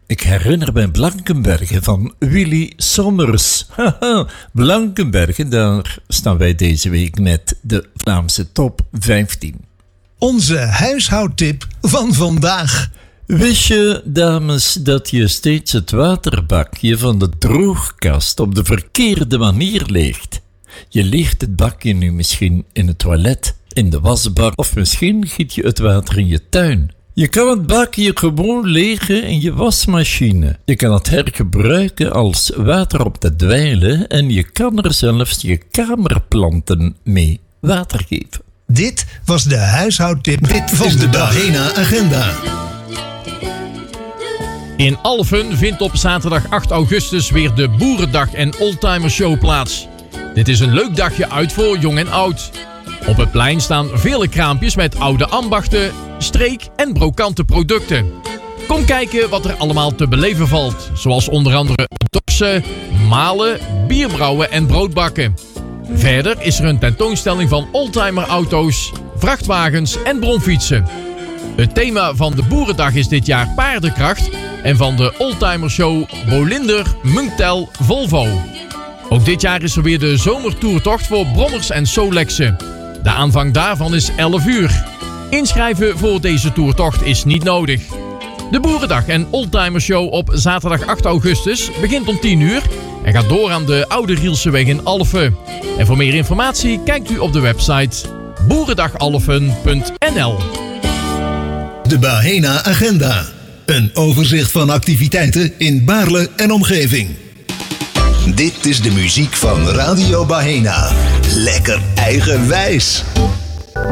Ik herinner me Blankenbergen van Willy Sommers. Haha, Blankenbergen, daar staan wij deze week met de Vlaamse top 15. Onze huishoudtip van vandaag. Wist je, dames, dat je steeds het waterbakje van de droogkast op de verkeerde manier leegt? Je leegt het bakje nu misschien in het toilet, in de wasbak of misschien giet je het water in je tuin. Je kan het bakje gewoon legen in je wasmachine. Je kan het hergebruiken als water op te dweilen en je kan er zelfs je kamerplanten mee water geven. Dit was de huishoudtip. Dit van de Bahena Agenda. In Alphen vindt op zaterdag 8 augustus weer de Boerendag en Oldtimer Show plaats. Dit is een leuk dagje uit voor jong en oud. Op het plein staan vele kraampjes met oude ambachten, streek- en brokante producten. Kom kijken wat er allemaal te beleven valt. Zoals onder andere dorsen, malen, bierbrouwen en broodbakken. Verder is er een tentoonstelling van oldtimerauto's, vrachtwagens en bromfietsen. Het thema van de Boerendag is dit jaar paardenkracht en van de Oldtimer Show Bolinder, Munktel, Volvo. Ook dit jaar is er weer de zomertoertocht voor brommers en Solexen. De aanvang daarvan is 11 uur. Inschrijven voor deze toertocht is niet nodig. De Boerendag en Oldtimer Show op zaterdag 8 augustus begint om 10 uur en gaat door aan de Oude Rielseweg in Alphen. En voor meer informatie kijkt u op de website boerendagalphen.nl. De Bahena Agenda. Een overzicht van activiteiten in Baarle en omgeving. Dit is de muziek van Radio Bahena. Lekker eigenwijs.